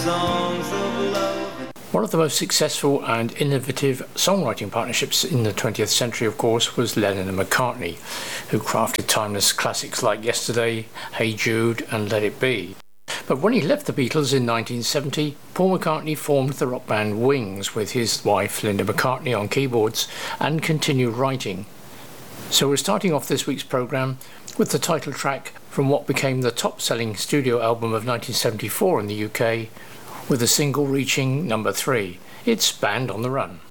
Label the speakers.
Speaker 1: One of the most successful and innovative songwriting partnerships in the 20th century, of course, was Lennon and McCartney, who crafted timeless classics like Yesterday, Hey Jude and Let It Be. But when he left the Beatles in 1970, Paul McCartney formed the rock band Wings with his wife Linda McCartney on keyboards and continued writing. So we're starting off this week's programme with the title track from what became the top-selling studio album of 1974 in the UK, with a single reaching number 3. It's Band on the Run.